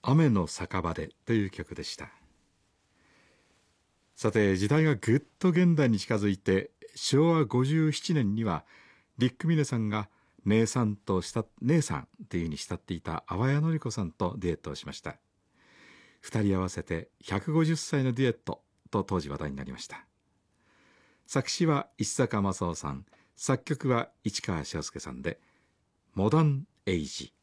雨の酒場でという曲でした。さて、時代がぐっと現代に近づいて、昭和57年にはリック・ミネさんが姉さんと姉さんというふうに慕っていた淡谷のり子さんとデュエットをしました。2人合わせて150歳のデュエットと当時話題になりました。作詞は石坂正夫さん、作曲は市川翔介さんで、モダンエイジ。